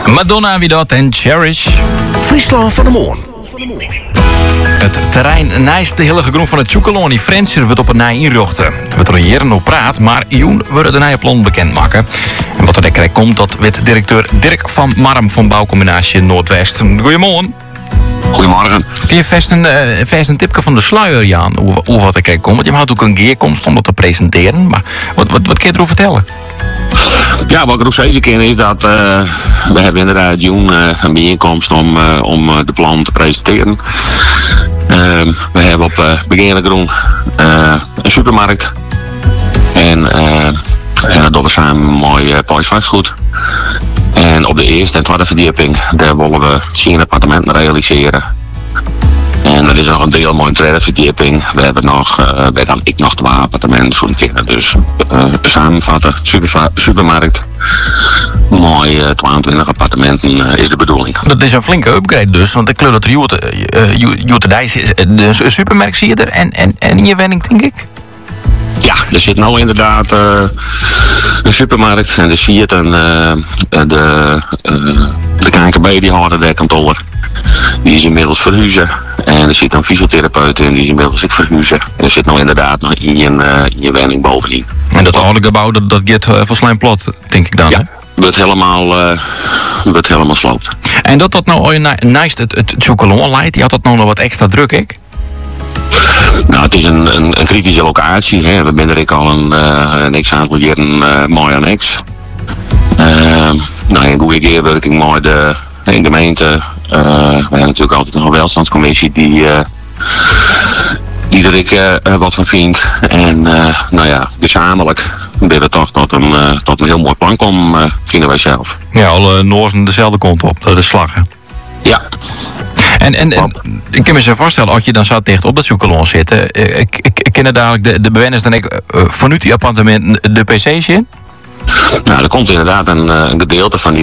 Madonna wie dat en Cherish. Friesland van de Moon. Het terrein naast de Hillige Groen van het Tjoekeloni Frenser wordt op een nij inrichten. We trojeren op praat, maar Joen willen de nieuwe plan bekendmaken. En wat er lekker komt, dat weet directeur Dirk van Marm van Bouwcombinatie Noordwest. Goedemorgen. Goedemorgen. Kun je vast een tipje van de sluier, Jan, hoe wat er komt? Want je houdt ook een geerkomst om dat te presenteren. Maar wat kun je erover vertellen? Ja, wat ik nog steeds ken is dat we hebben inderdaad Joen een bijeenkomst om de plan te presenteren. We hebben op Begeerlijk Groen een supermarkt. En dat we samen een mooi paleis vastgoed. En op de eerste en tweede verdieping daar willen we 10 appartementen realiseren. En er is nog een deel mooi derde verdieping. We hebben nog, ik nog 2 appartementen voor de kinderen. Dus samenvatten, supermarkt. Mooi 22 appartementen is de bedoeling. Dat is een flinke upgrade dus, want ik geloof dat de supermarkt zie je er en in je wenning, denk ik. Ja, er zit nou inderdaad een supermarkt en de Siert en de KNKB die houden daar kantoor. Die is inmiddels verhuizen. En er zit een fysiotherapeut in, die is inmiddels ook verhuizen. En er zit nou inderdaad nog in je woning bovendien. En dat oude gebouw, dat gaat van slijm plat, denk ik dan, ja, hè? wordt helemaal sloopt. En dat nou naast het Tjoekelon leidt, die had dat nou nog wat extra druk, ik? Nou, het is een kritische locatie. Hè. We zijn er al een x-aantal jaren mooi aan niks. In goede keerwerking mooi de gemeente. We hebben natuurlijk altijd een welstandscommissie die er wat van vindt. En gezamenlijk willen we toch tot een heel mooi plan komen, vinden wij zelf. Ja, alle Noorzen dezelfde kant op, dat is slagen. Ja. En ik kan me zo voorstellen, als je dan zo dicht op dat Tjoekelon zit, kennen dadelijk de bewoners dan ik vanuit die appartementen de PC's in? Nou, er komt inderdaad een gedeelte van